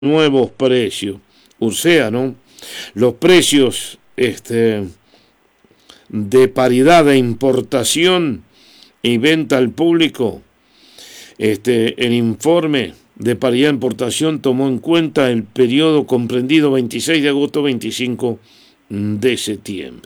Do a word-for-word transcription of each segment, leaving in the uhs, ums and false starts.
nuevos precios. O sea, ¿no? Los precios este, de paridad de importación y venta al público, este, el informe de paridad de importación tomó en cuenta el periodo comprendido veintiséis de agosto, veinticinco de septiembre.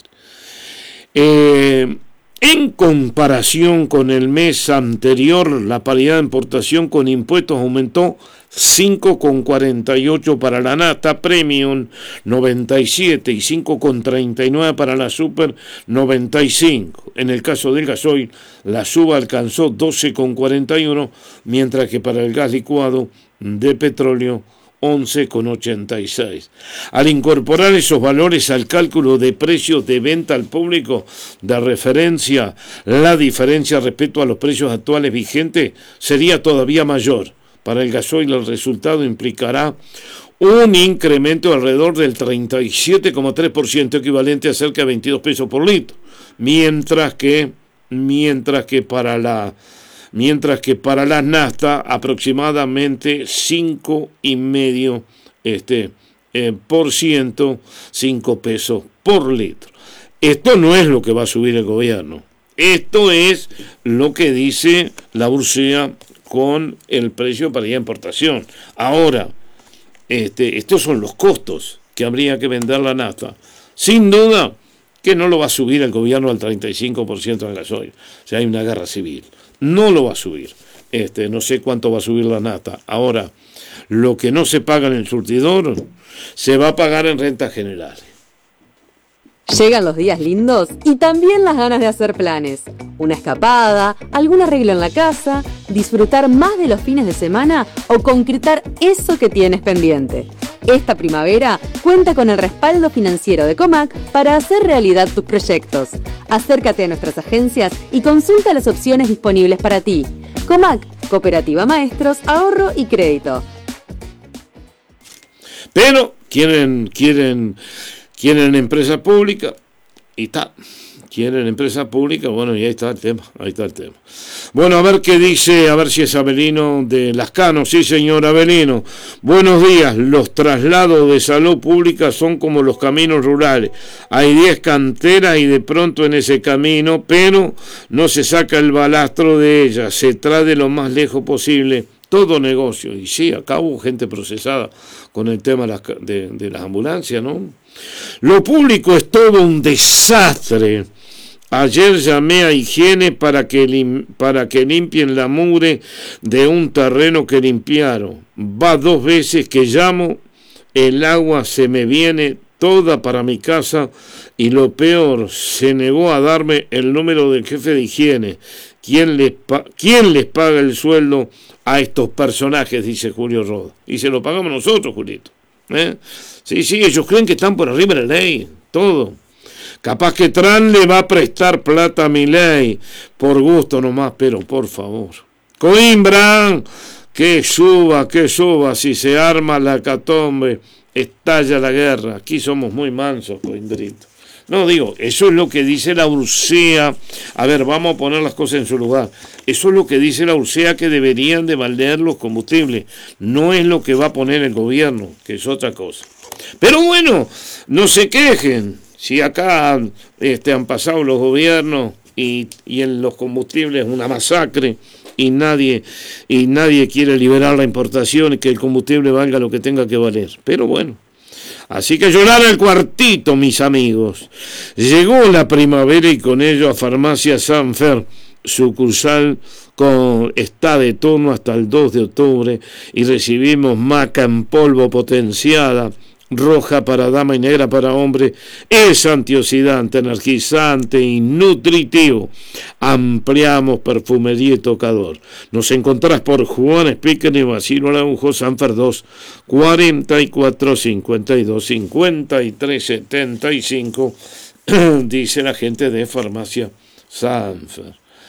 Eh, en comparación con el mes anterior, la paridad de importación con impuestos aumentó cinco coma cuarenta y ocho para la nata premium, noventa y siete, y cinco coma treinta y nueve para la super, noventa y cinco. En el caso del gasoil, la suba alcanzó doce coma cuarenta y uno, mientras que para el gas licuado de petróleo, once coma ochenta y seis. Al incorporar esos valores al cálculo de precios de venta al público de referencia, la diferencia respecto a los precios actuales vigentes sería todavía mayor. Para el gasoil el resultado implicará un incremento de alrededor del treinta y siete coma tres por ciento, equivalente a cerca de veintidós pesos por litro, mientras que, mientras que para la mientras que para las naftas aproximadamente cinco y medio este, eh, por ciento, cinco pesos por litro. Esto no es lo que va a subir el gobierno. Esto es lo que dice la Ursea con el precio para la importación. Ahora, este, estos son los costos que habría que vender la nafta. Sin duda que no lo va a subir el gobierno al treinta y cinco por ciento del gasoil. O sea, hay una guerra civil. No lo va a subir. Este, no sé cuánto va a subir la nafta. Ahora, lo que no se paga en el surtidor se va a pagar en rentas generales. Llegan los días lindos y también las ganas de hacer planes. Una escapada, algún arreglo en la casa, disfrutar más de los fines de semana o concretar eso que tienes pendiente. Esta primavera cuenta con el respaldo financiero de Comac para hacer realidad tus proyectos. Acércate a nuestras agencias y consulta las opciones disponibles para ti. Comac, Cooperativa Maestros, Ahorro y Crédito. Pero quieren, quieren, quieren empresa pública y está. Quieren empresa pública, bueno, y ahí está el tema, ahí está el tema. Bueno, a ver qué dice, a ver si es Avelino de Lascano. Sí, señor Avelino. Buenos días. Los traslados de salud pública son como los caminos rurales. Hay diez canteras y de pronto en ese camino, pero no se saca el balastro de ellas, se trae lo más lejos posible. Todo negocio. Y sí, acá hubo gente procesada con el tema de las, de, de las ambulancias, ¿no? Lo público es todo un desastre. Ayer llamé a Higiene para que, lim, para que limpien la mugre de un terreno que limpiaron. Va dos veces que llamo, el agua se me viene toda para mi casa y lo peor, se negó a darme el número del jefe de Higiene. ¿Quién les, pa- ¿Quién les paga el sueldo a estos personajes? Dice Julio Roda. Y se lo pagamos nosotros, Julito. ¿Eh? Sí, sí, ellos creen que están por arriba de la ley, todo. Capaz que Tran le va a prestar plata a Milei, por gusto nomás, pero por favor. Coimbra, que suba, que suba, si se arma la catombe, estalla la guerra. Aquí somos muy mansos, Coimbrito. No, digo, eso es lo que dice la Ursea. A ver, vamos a poner las cosas en su lugar. Eso es lo que dice la Ursea, que deberían de valer los combustibles. No es lo que va a poner el gobierno, que es otra cosa. Pero bueno, no se quejen. Si acá este, han pasado los gobiernos y, y en los combustibles una masacre y nadie, y nadie quiere liberar la importación y que el combustible valga lo que tenga que valer. Pero bueno. Así que llorar al cuartito, mis amigos. Llegó la primavera y con ello a Farmacia Sanfer, sucursal con, está de turno hasta el dos de octubre y recibimos maca en polvo potenciada, roja para dama y negra para hombre. Es antioxidante, energizante y nutritivo. Ampliamos perfumería y tocador. Nos encontrás por Juan Speaker y Basilio Araujo, Sanfer dos, cuarenta y cuatro, cincuenta y dos, cincuenta y tres, setenta y cinco, dice la gente de Farmacia Sanfer.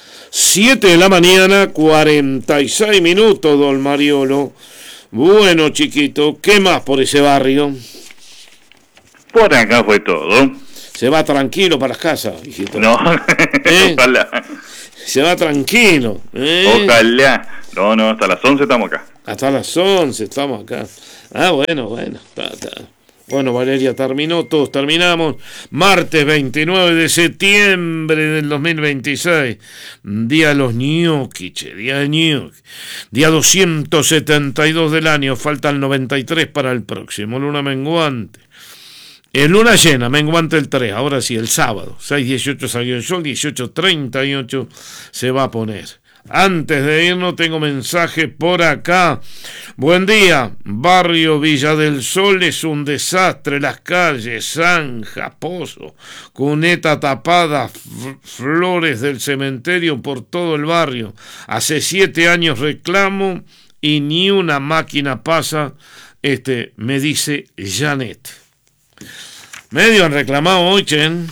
siete de la mañana, cuarenta y seis minutos, don Mariolo. Bueno, chiquito, ¿qué más por ese barrio? Por acá fue todo. Se va tranquilo para las casas, hijito. No, ¿Eh? ojalá. Se va tranquilo. ¿eh? Ojalá. No, no, hasta las once estamos acá. Hasta las once estamos acá. Ah, bueno, bueno. Está, está. Bueno, Valeria terminó, todos terminamos. Martes veintinueve de septiembre del dos mil veintiséis. Día de los ñoquis, che, día de ñoquis. Día doscientos setenta y dos del año. Faltan noventa y tres para el próximo. Luna menguante. Es luna llena, menguante el tres. Ahora sí, el sábado. seis dieciocho salió el sol, dieciocho treinta y ocho se va a poner. Antes de irnos tengo mensaje por acá. Buen día, barrio Villa del Sol es un desastre, las calles, zanja, pozo, cuneta tapada, f- flores del cementerio por todo el barrio. Hace siete años reclamo y ni una máquina pasa, este, me dice Janet. Medio han reclamado hoy, Chen.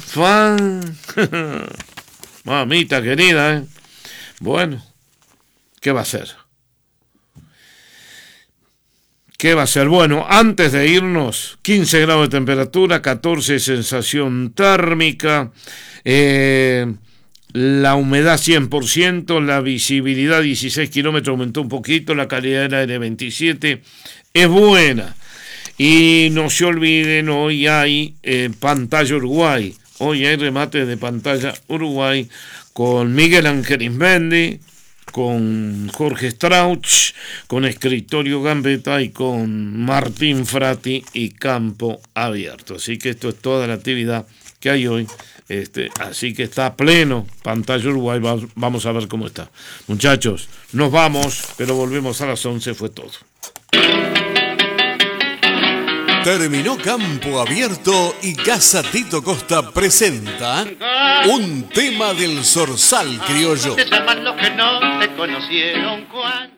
Mamita querida, ¿eh? Bueno, ¿qué va a ser? ¿Qué va a ser? Bueno, antes de irnos, quince grados de temperatura, catorce sensación térmica, eh, la humedad cien por ciento, la visibilidad dieciséis kilómetros, aumentó un poquito, la calidad del aire veintisiete, es buena. Y no se olviden, hoy hay eh, pantalla Uruguay, hoy hay remate de pantalla Uruguay, con Miguel Ángel Ismendi, con Jorge Strauch, con Escritorio Gambetta y con Martín Frati y Campo Abierto. Así que esto es toda la actividad que hay hoy. Este, así que está pleno pantalla Uruguay. Vamos a ver cómo está. Muchachos, nos vamos, pero volvemos a las once. Fue todo. Terminó Campo Abierto y Casa Tito Costa presenta un tema del zorzal criollo. Te llaman los que no te conocieron cuando